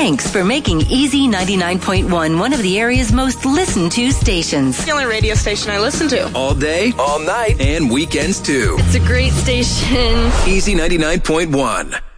Thanks for making Easy 99.1 one of the area's most listened to stations. It's the only radio station I listen to. All day, all night, and weekends too. It's a great station. Easy 99.1.